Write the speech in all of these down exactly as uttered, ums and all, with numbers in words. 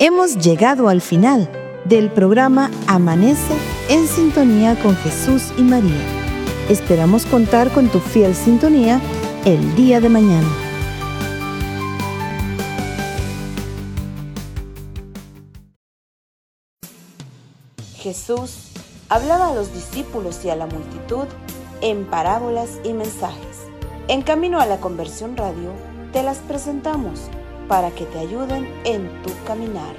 Hemos llegado al final del programa Amanece en sintonía con Jesús y María. Esperamos contar con tu fiel sintonía el día de mañana. Jesús hablaba a los discípulos y a la multitud en parábolas y mensajes. En Camino a la Conversión Radio te las presentamos para que te ayuden en tu caminar.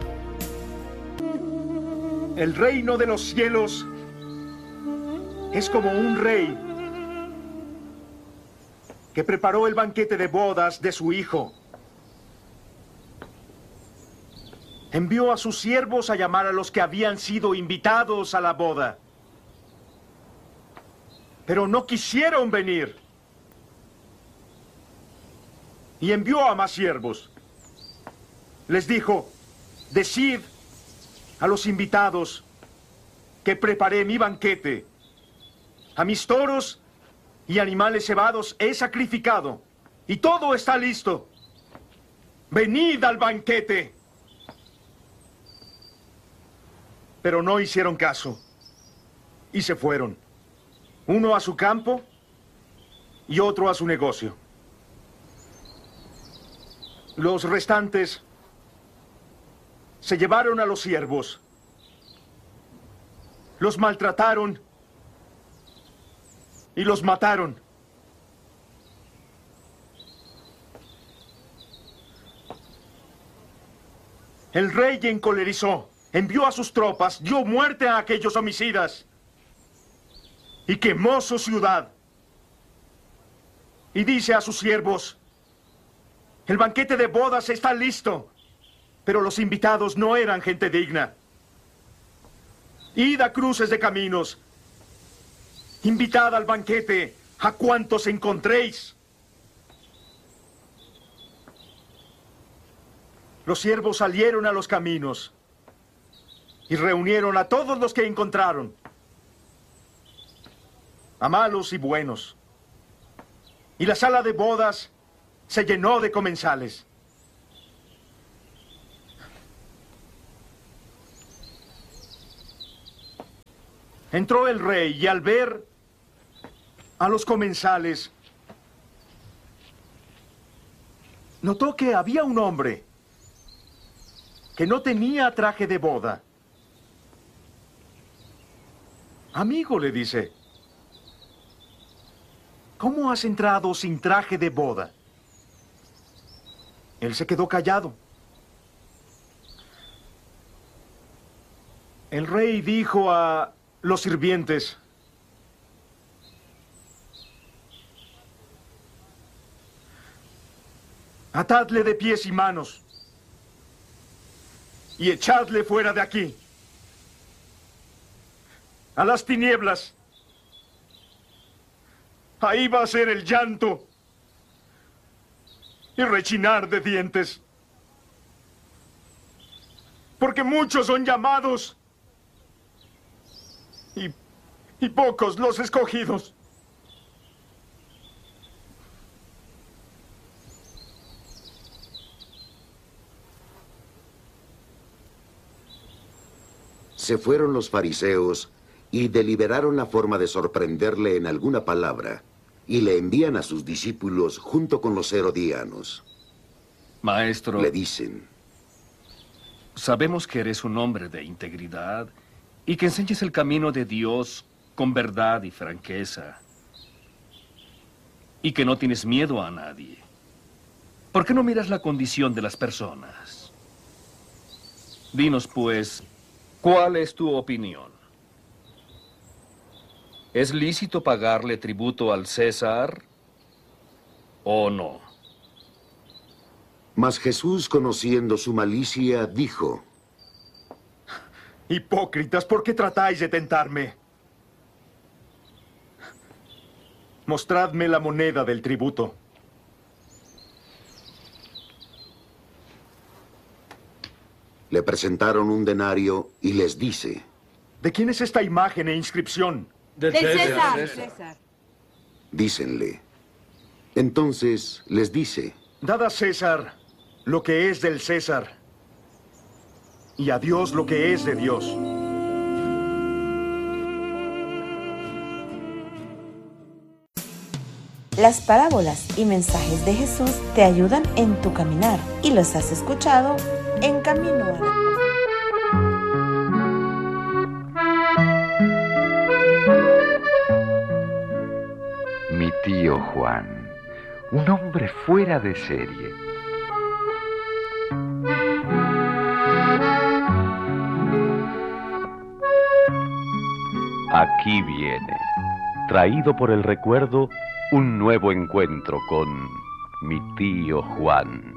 El reino de los cielos es como un rey que preparó el banquete de bodas de su hijo. Envió a sus siervos a llamar a los que habían sido invitados a la boda, pero no quisieron venir. Y envió a más siervos. Les dijo: decid a los invitados que preparé mi banquete. A mis toros y animales cebados he sacrificado, y todo está listo. Venid al banquete. Pero no hicieron caso y se fueron, uno a su campo y otro a su negocio. Los restantes se llevaron a los siervos, los maltrataron y los mataron. El rey encolerizó, envió a sus tropas, dio muerte a aquellos homicidas y quemó su ciudad. Y dice a sus siervos: el banquete de bodas está listo, pero los invitados no eran gente digna. Id a cruces de caminos, invitad al banquete a cuantos encontréis. Los siervos salieron a los caminos y reunieron a todos los que encontraron, a malos y buenos. Y la sala de bodas se llenó de comensales. Entró el rey y al ver a los comensales, notó que había un hombre que no tenía traje de boda. Amigo, le dice, ¿cómo has entrado sin traje de boda? Él se quedó callado. El rey dijo a los sirvientes: atadle de pies y manos y echadle fuera de aquí, a las tinieblas. Ahí va a ser el llanto y rechinar de dientes, porque muchos son llamados y, y pocos los escogidos. Se fueron los fariseos y deliberaron la forma de sorprenderle en alguna palabra, y le envían a sus discípulos junto con los herodianos. Maestro, le dicen: sabemos que eres un hombre de integridad y que enseñas el camino de Dios con verdad y franqueza, y que no tienes miedo a nadie. ¿Por qué no miras la condición de las personas? Dinos, pues, ¿cuál es tu opinión? ¿Es lícito pagarle tributo al César o no? Mas Jesús, conociendo su malicia, dijo: hipócritas, ¿por qué tratáis de tentarme? Mostradme la moneda del tributo. Le presentaron un denario y les dice: ¿de quién es esta imagen e inscripción? Del César. César. Dícenle. Entonces les dice: dad a César lo que es del César, y a Dios lo que es de Dios. Las parábolas y mensajes de Jesús te ayudan en tu caminar y los has escuchado en Camino a la... Mi tío Juan, un hombre fuera de serie. Aquí viene, traído por el recuerdo, un nuevo encuentro con mi tío Juan.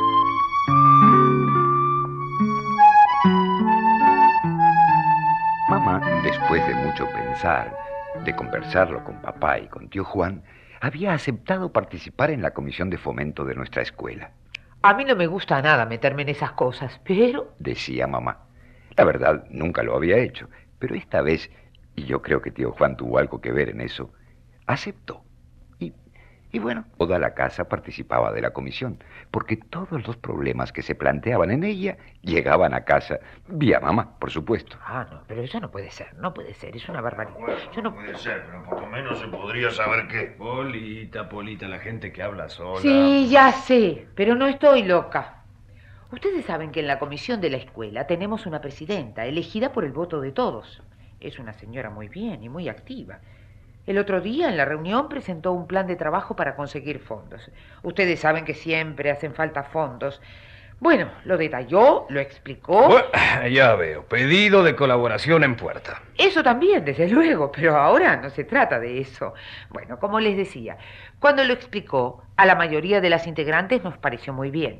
Mamá, después de mucho pensar, de conversarlo con papá y con tío Juan, había aceptado participar en la comisión de fomento de nuestra escuela. A mí no me gusta nada meterme en esas cosas, pero... Decía mamá. La verdad, nunca lo había hecho, pero esta vez, y yo creo que tío Juan tuvo algo que ver en eso, aceptó. Y, y bueno, toda la casa participaba de la comisión, porque todos los problemas que se planteaban en ella llegaban a casa vía mamá, por supuesto. Ah, no, pero eso no puede ser, no puede ser, es una barbaridad. Bueno, Yo no... no puede ser, pero por lo menos se podría saber qué. Polita, Polita, la gente que habla sola. Sí, ya sé, pero no estoy loca. Ustedes saben que en la comisión de la escuela tenemos una presidenta elegida por el voto de todos. Es una señora muy bien y muy activa. El otro día en la reunión presentó un plan de trabajo para conseguir fondos. Ustedes saben que siempre hacen falta fondos. Bueno, lo detalló, lo explicó. Bueno, ya veo, pedido de colaboración en puerta. Eso también, desde luego, pero ahora no se trata de eso. Bueno, como les decía, cuando lo explicó, a la mayoría de las integrantes nos pareció muy bien.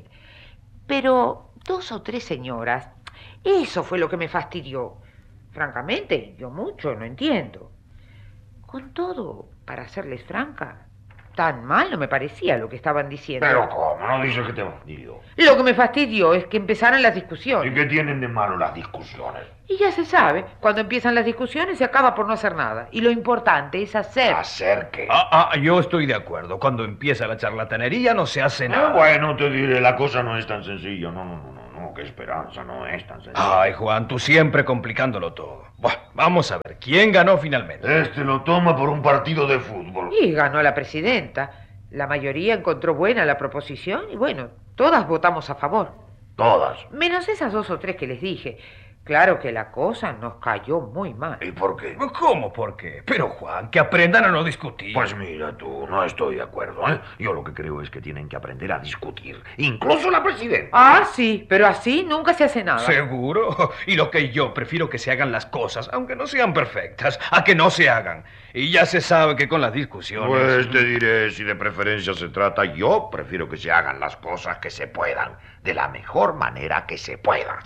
Pero dos o tres señoras, eso fue lo que me fastidió. Francamente, yo mucho no entiendo. Con todo, para serles franca, tan mal no me parecía lo que estaban diciendo. Pero ¿cómo? No dice que te fastidió. Lo que me fastidió es que empezaran las discusiones. ¿Y qué tienen de malo las discusiones? Y ya se sabe, cuando empiezan las discusiones se acaba por no hacer nada. Y lo importante es hacer. ¿Hacer qué? Ah, ah, yo estoy de acuerdo. Cuando empieza la charlatanería no se hace nada. Ah, bueno, te diré, la cosa no es tan sencilla. No, no, no, no, no, qué esperanza, no es tan sencilla. Ay, Juan, tú siempre complicándolo todo. Bueno, vamos a ver, ¿quién ganó finalmente? Este lo toma por un partido de fútbol. Y ganó la presidenta. La mayoría encontró buena la proposición y bueno, todas votamos a favor. Todas. Menos esas dos o tres que les dije. Claro que la cosa nos cayó muy mal. ¿Y por qué? ¿Cómo por qué? Pero, Juan, que aprendan a no discutir. Pues mira tú, no estoy de acuerdo, ¿eh? Yo lo que creo es que tienen que aprender a discutir. Incluso la presidenta. Ah, sí, pero así nunca se hace nada. ¿Seguro? Y lo que yo prefiero que se hagan las cosas, aunque no sean perfectas, a que no se hagan. Y ya se sabe que con las discusiones... Pues te diré, si de preferencia se trata, yo prefiero que se hagan las cosas que se puedan, de la mejor manera que se pueda.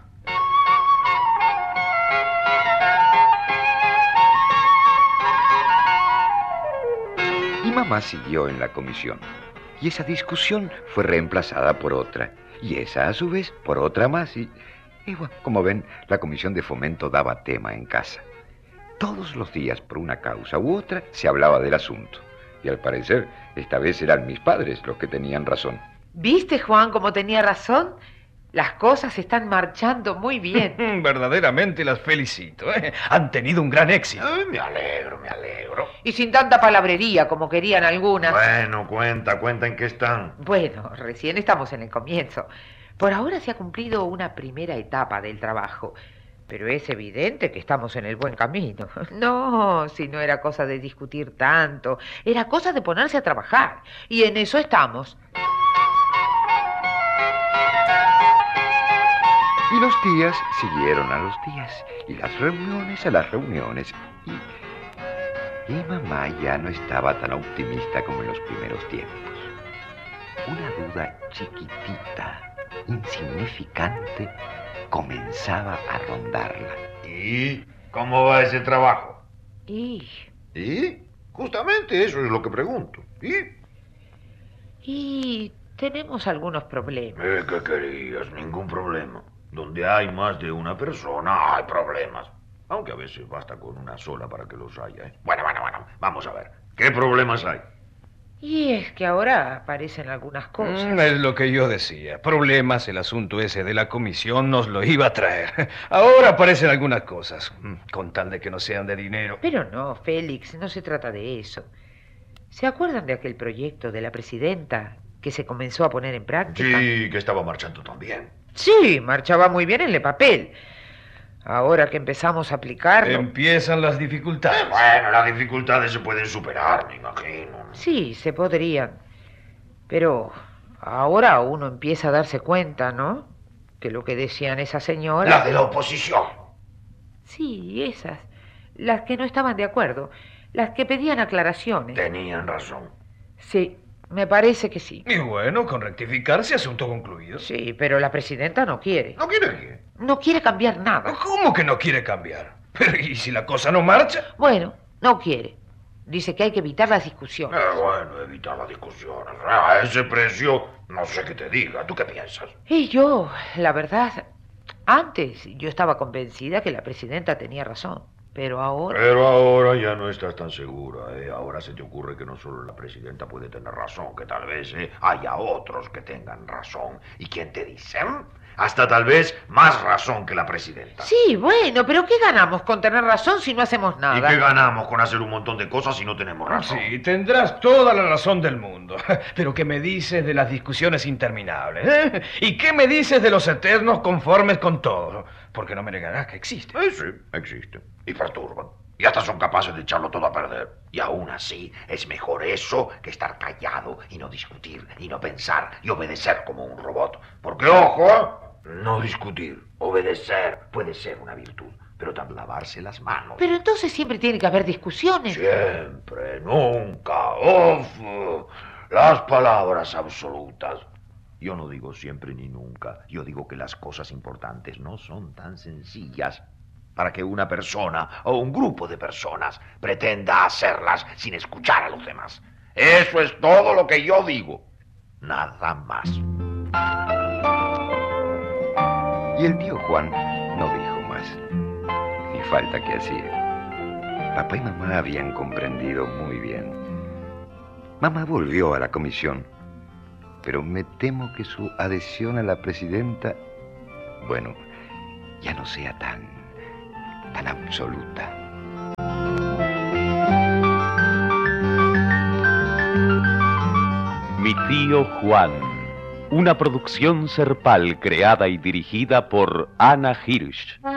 Y mamá siguió en la comisión. Y esa discusión fue reemplazada por otra. Y esa, a su vez, por otra más. Y, y bueno, como ven, la comisión de fomento daba tema en casa. Todos los días, por una causa u otra, se hablaba del asunto. Y al parecer, esta vez eran mis padres los que tenían razón. ¿Viste, Juan, cómo tenía razón? Las cosas están marchando muy bien. Verdaderamente las felicito, ¿eh? Han tenido un gran éxito. Ay, me alegro, me alegro. Y sin tanta palabrería como querían algunas. Bueno, cuenta, cuenta en qué están. Bueno, recién estamos en el comienzo. Por ahora se ha cumplido una primera etapa del trabajo. Pero es evidente que estamos en el buen camino. No, si no era cosa de discutir tanto, era cosa de ponerse a trabajar. Y en eso estamos. Y los días siguieron a los días, y las reuniones a las reuniones. Y, y mamá ya no estaba tan optimista como en los primeros tiempos. Una duda chiquitita, insignificante, comenzaba a rondarla. ¿Y cómo va ese trabajo? Y... ¿Y? Justamente eso es lo que pregunto. ¿Y? Y tenemos algunos problemas. Eh, ¿Qué querías? Ningún problema. Donde hay más de una persona, hay problemas. Aunque a veces basta con una sola para que los haya, ¿eh? Bueno, bueno, bueno, vamos a ver. ¿Qué problemas hay? Y es que ahora aparecen algunas cosas. Mm, es lo que yo decía. Problemas, el asunto ese de la comisión nos lo iba a traer. Ahora aparecen algunas cosas, con tal de que no sean de dinero. Pero no, Félix, no se trata de eso. ¿Se acuerdan de aquel proyecto de la presidenta que se comenzó a poner en práctica? Sí, que estaba marchando también. Sí, marchaba muy bien en el papel. Ahora que empezamos a aplicarlo... Empiezan las dificultades. Eh, bueno, las dificultades se pueden superar, me imagino. Sí, se podrían. Pero ahora uno empieza a darse cuenta, ¿no? Que lo que decían esas señoras... La de la oposición. Sí, esas. Las que no estaban de acuerdo. Las que pedían aclaraciones. Tenían razón. Sí, me parece que sí. Y bueno, con rectificarse, asunto concluido. Sí, pero la presidenta no quiere. ¿No quiere qué? No quiere cambiar nada. ¿Cómo que no quiere cambiar? Pero ¿y si la cosa no marcha? Bueno, no quiere. Dice que hay que evitar las discusiones. Eh, bueno, evitar las discusiones. A ese precio, no sé qué te diga. ¿Tú qué piensas? Y yo, la verdad, antes yo estaba convencida que la presidenta tenía razón. Pero ahora... Pero ahora ya no estás tan segura, ¿eh? Ahora se te ocurre que no solo la presidenta puede tener razón, que tal vez ¿eh? haya otros que tengan razón. ¿Y quién te dice? Hasta tal vez más razón que la presidenta. Sí, bueno, pero ¿qué ganamos con tener razón si no hacemos nada? ¿Y qué ganamos con hacer un montón de cosas si no tenemos razón? Sí, tendrás toda la razón del mundo. Pero ¿qué me dices de las discusiones interminables? ¿Eh? ¿Y qué me dices de los eternos conformes con todo? Porque no me negarás que existen. Eh, sí, existen. Y perturban. Y hasta son capaces de echarlo todo a perder. Y aún así, es mejor eso que estar callado y no discutir, y no pensar y obedecer como un robot. Porque, ojo, no discutir, obedecer puede ser una virtud, pero también lavarse las manos. Pero entonces siempre tiene que haber discusiones. Siempre, nunca. Uf, las palabras absolutas. Yo no digo siempre ni nunca. Yo digo que las cosas importantes no son tan sencillas para que una persona o un grupo de personas pretenda hacerlas sin escuchar a los demás. Eso es todo lo que yo digo. Nada más. Y el tío Juan no dijo más. Ni falta que hacía. Papá y mamá habían comprendido muy bien. Mamá volvió a la comisión, pero me temo que su adhesión a la presidenta, bueno, ya no sea tan, tan absoluta. Mi tío Juan, una producción Serpal creada y dirigida por Ana Hirsch.